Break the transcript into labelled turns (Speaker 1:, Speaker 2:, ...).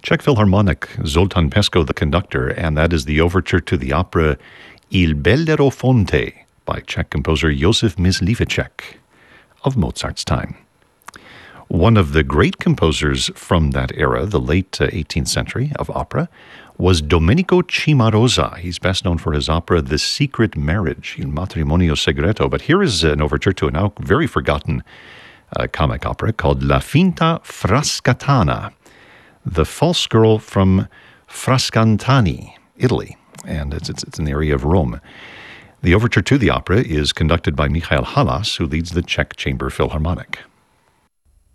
Speaker 1: Czech Philharmonic, Zoltán Pesko, the conductor, and that is the overture to the opera Il Bellerofonte by Czech composer Josef Mysliveček of Mozart's time. One of the great composers from that era, the late 18th century, of opera, was Domenico Cimarosa. He's best known for his opera The Secret Marriage, Il Matrimonio Segreto. But here is an overture to a now very forgotten comic opera called La Finta Frascatana, The False Girl from Frascantani, Italy, and it's in the area of Rome. The overture to the opera is conducted by Michael Halas, who leads the Czech Chamber Philharmonic.